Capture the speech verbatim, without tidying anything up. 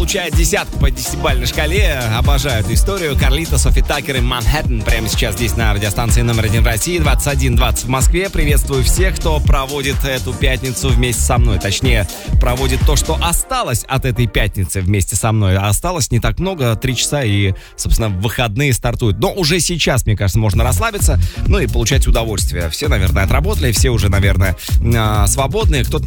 получает десятку по десятибалльной шкале. Обожаю эту историю. Карлито, Софи Таккер и Манхэттен прямо сейчас здесь на радиостанции номер один в России. двадцать один двадцать в Москве. Приветствую всех, кто проводит эту пятницу вместе со мной. Точнее, проводит то, что осталось от этой пятницы вместе со мной. А осталось не так много, три часа и, собственно, выходные стартуют. Но уже сейчас, мне кажется, можно расслабиться, ну и получать удовольствие. Все, наверное, отработали, все уже, наверное, свободные. Кто-то